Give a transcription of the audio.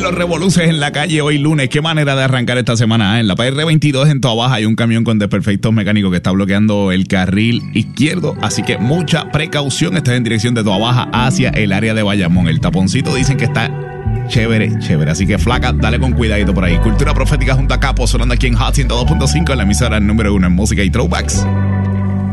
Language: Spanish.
los revoluces en la calle hoy lunes. Qué manera de arrancar esta semana. En la PR 22 en Toa Baja hay un camión con desperfectos mecánicos que está bloqueando el carril izquierdo. Así que mucha precaución. Estás en dirección de Toa Baja hacia el área de Bayamón. El taponcito dicen que está chévere. Así que flaca, dale con cuidadito por ahí. Cultura Profética junto a Capo sonando aquí en Hot 102.5 en la emisora número 1 en música y throwbacks.